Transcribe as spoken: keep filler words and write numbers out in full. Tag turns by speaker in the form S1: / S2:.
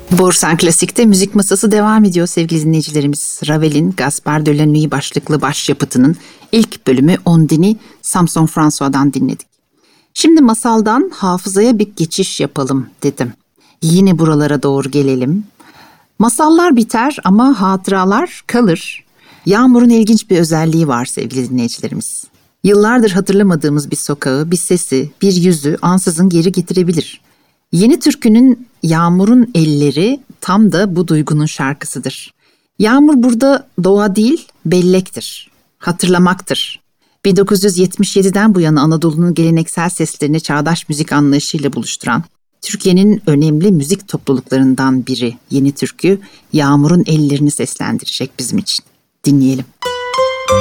S1: Borsan Klasik'te müzik masası devam ediyor sevgili dinleyicilerimiz. Ravel'in Gaspard de la Nuit başlıklı başyapıtının ilk bölümü Ondini Samson François'dan dinledik. Şimdi masaldan hafızaya bir geçiş yapalım dedim. Yine buralara doğru gelelim. Masallar biter ama hatıralar kalır. Yağmur'un ilginç bir özelliği var sevgili dinleyicilerimiz. Yıllardır hatırlamadığımız bir sokağı, bir sesi, bir yüzü ansızın geri getirebilir. Yeni türkünün Yağmur'un elleri tam da bu duygunun şarkısıdır. Yağmur burada doğa değil, bellektir, hatırlamaktır. bin dokuz yüz yetmiş yediden bu yana Anadolu'nun geleneksel seslerini çağdaş müzik anlayışıyla buluşturan, Türkiye'nin önemli müzik topluluklarından biri Yeni Türkü, Yağmur'un ellerini seslendirecek bizim için. Dinleyelim.